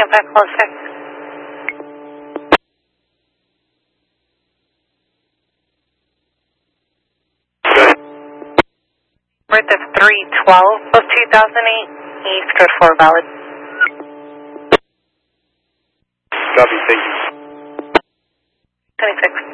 Get back closer. We're at the 312 of 2008 East Code 4 valid. Copy, thank you. 26.